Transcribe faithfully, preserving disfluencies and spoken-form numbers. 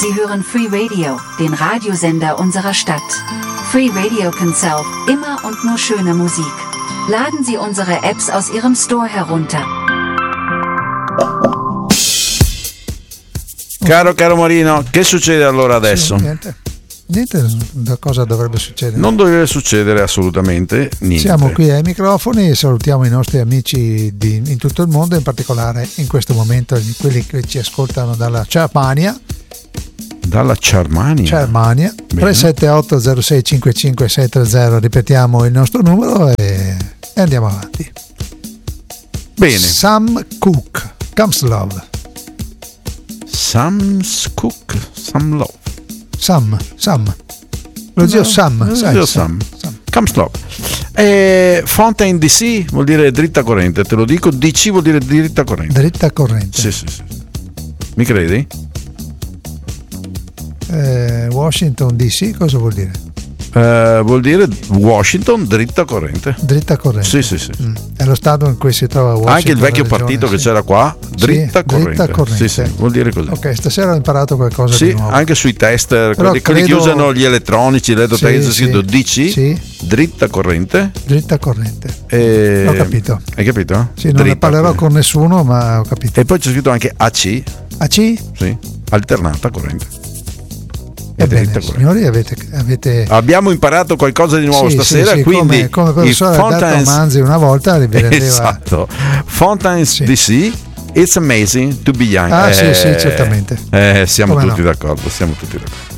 Sie hören Free Radio, den Radiosender unserer Stadt. Free Radio Consell, immer und nur schöne Musik. Laden Sie unsere Apps aus Ihrem Store herunter. Caro, caro Marino, che succede allora adesso? Sì, niente. Niente, da cosa dovrebbe succedere? Non dovrebbe succedere assolutamente niente. Siamo qui ai microfoni e salutiamo i nostri amici di, in tutto il mondo, in particolare in questo momento quelli che ci ascoltano dalla Germania. Dalla Germania? Germania. tre sette otto zero sei cinque cinque sei tre zero, ripetiamo il nostro numero e, e andiamo avanti. Bene. Sam Cooke, Comes Love. Sam Cooke, Sam Love. Sam, Sam, lo zio no, Sam, lo sai, zio Sam, Sam. Comes Love. Eh, Fontaine D C vuol dire dritta corrente, te lo dico. D C vuol dire dritta corrente. Dritta corrente. Sì, sì, sì. Mi credi? Eh, Washington D C cosa vuol dire? Eh, vuol dire Washington dritta corrente. Dritta corrente. Sì, sì, sì. Mm. È lo stato in cui si trova Washington. Anche il vecchio regione, partito sì. che c'era qua, dritta sì, corrente. Dritta corrente. Sì, sì, vuol dire così. Ok, stasera ho imparato qualcosa sì, di nuovo. Anche sui tester, quelli, credo... quelli che usano gli elettronici, l'elettrotecnica, sì, scritto sì. D C, sì. dritta corrente. Dritta corrente. E... Ho capito. Hai capito? Sì, non dritta, ne parlerò quindi. con nessuno, ma ho capito. E poi c'è scritto anche A C. A C? Sì, alternata corrente. Ebbene, signori, avete, avete... abbiamo imparato qualcosa di nuovo sì, stasera, sì, sì, quindi come, come professore Alberto Manzi una volta vi rendeva... esatto. Fontaine sì. D C, it's amazing to be young. Ah eh, sì, sì, certamente. Eh, siamo come tutti no. d'accordo, siamo tutti d'accordo.